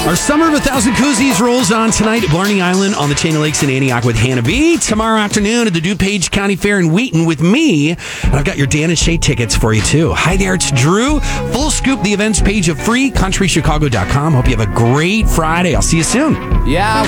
Our Summer of 1,000 Koozies rolls on tonight at Blarney Island on the Chain of Lakes in Antioch with Hannah B. Tomorrow afternoon at the DuPage County Fair in Wheaton with me. And I've got your Dan and Shay tickets for you, too. Hi there, it's Drew. Full scoop, the events page of freecountrychicago.com. Hope you have a great Friday. I'll see you soon. Yeah,